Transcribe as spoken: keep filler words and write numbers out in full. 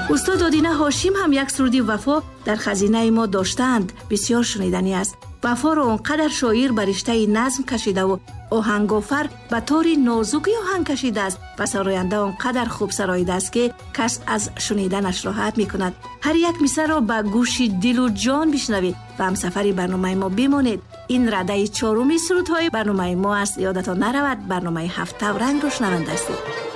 استاد آدینه هاشم هم یک سرودی وفا در خزینه ما داشتند. بسیار شنیدنی است. وفا را اونقدر شاعر بر رشته نظم کشیده و آهنگافر به طور نازکی آهنگ کشیده است و سراینده اونقدر خوب سراییده است که کس از شنیدنش راحت میکند. هر یک مثل را با گوش دل و جان بشنوید و همسفر برنامه ما بمانید. این رده چهارمی سرودهای برنامه ما است. یادتان نرود برنامه هفت رنگ رو شنونده است.